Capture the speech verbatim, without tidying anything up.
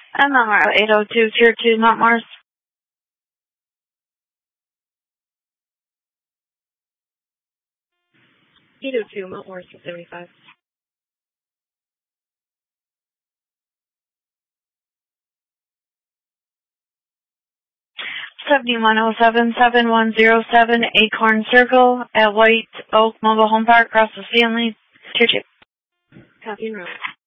And number eight oh two, Tier two, Mount Morris. eight oh two, Mount Morris, seventy-five. seventy-one oh seven, seven one oh seven, Acorn Circle at White Oak Mobile Home Park, across the Stanley, Tier two. Copy and route.